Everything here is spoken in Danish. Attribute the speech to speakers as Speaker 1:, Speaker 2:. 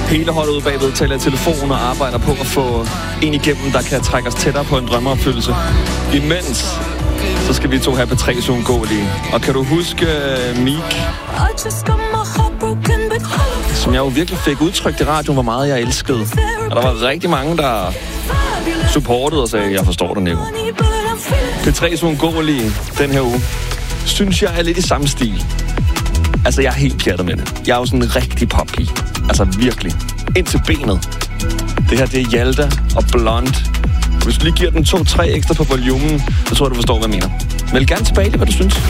Speaker 1: Hele holdet ude bagved taler i telefon og arbejder på at få en igennem, der kan trække os tættere på en drømmeopfyldelse. Imens så skal vi to have P3's uundgåelige. Og kan du huske Meek? Som jeg jo virkelig fik udtrykt i radioen, hvor meget jeg elskede. Og der var rigtig mange, der supportede og sagde, jeg forstår dig, Nico. P3's uundgåelige den her uge, synes jeg er lidt i samme stil. Altså, jeg er helt pjattet med det. Jeg er jo sådan en rigtig poppige. Altså, virkelig. Ind til benet. Det her, det er Hjalta og Blond. Hvis du lige giver den 2-3 ekstra på volumen, så tror jeg, du forstår, hvad jeg mener. Meld gerne tilbage, hvad du synes.